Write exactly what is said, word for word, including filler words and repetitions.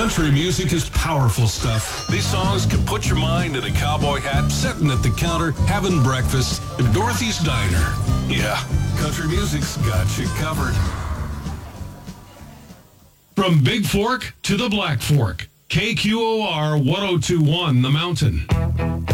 Country music is powerful stuff. These songs can put your mind in a cowboy hat, sitting at the counter, having breakfast at Dorothy's Diner. Yeah, country music's got you covered. From Big Fork to the Black Fork, K Q O R ten twenty-one The Mountain.